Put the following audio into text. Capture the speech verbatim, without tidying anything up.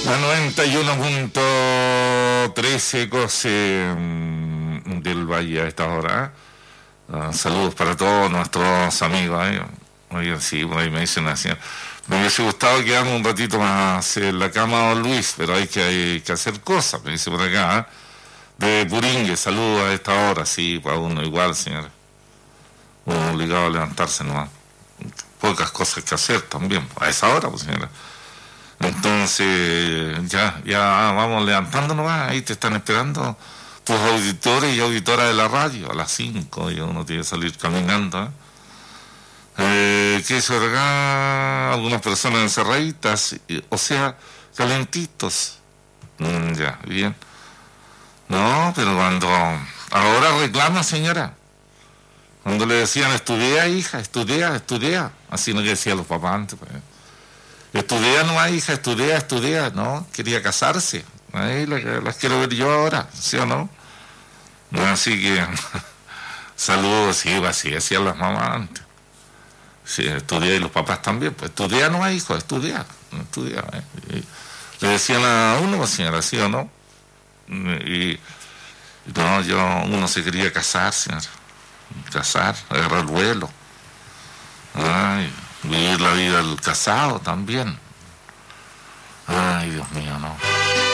La noventa y uno punto trece Ecos eh, del Valle a esta hora. Uh, saludos para todos nuestros amigos. ¿eh? Oigan, sí, por ahí me dicen así. Me hubiese gustado quedarme un ratito más en la cama, don Luis, pero hay que, hay que hacer cosas, me dice por acá. ¿eh? De Puringue, saludos a esta hora, sí, para uno igual, señora. Uno obligado a levantarse nomás. Pocas cosas que hacer también, a esa hora, pues, señora. Entonces, ya, ya vamos levantando nomás, ahí te están esperando tus auditores y auditoras de la radio, a las cinco, y uno tiene que salir caminando, ¿eh? Eh, ¿Qué es acá? Algunas personas encerraditas, o sea, calentitos. Mm, ya, bien. No, pero cuando ahora reclama, señora. Cuando le decían, estudia, hija, estudia, estudia. Así no que decían los papás antes. Pues. Estudia nomás, hija, estudia, estudia. No, quería casarse. Ahí las, las quiero ver yo ahora, ¿sí o no? No, así que, saludos, sí, así decían las mamás antes. Sí, estudia y los papás también. Pues estudia nomás, hijo, estudia. Estudia. ¿eh? Le decían a uno, pues, señora, ¿sí o no? Y no, yo, uno se quería casar, señor. Casar, agarrar vuelo. Ay, vivir la vida del casado también. Ay, Dios mío, no.